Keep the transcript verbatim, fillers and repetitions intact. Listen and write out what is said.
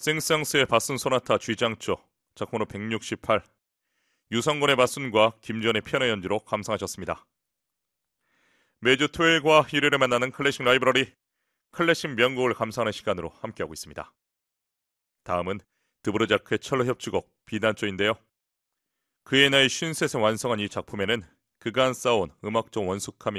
생상스의 바슨 소나타 G장조, 작품으로 백육십팔, 유성곤의 바순과 김지현의 피아노 연주로 감상하셨습니다. 매주 토요일과 일요일에 만나는 클래식 라이브러리, 클래식 명곡을 감상하는 시간으로 함께하고 있습니다. 다음은 드보르자크의 첼로 협주곡 비단조인데요. 그의 나이 쉰셋에 완성한 이 작품에는 그간 쌓아온 음악적 원숙함이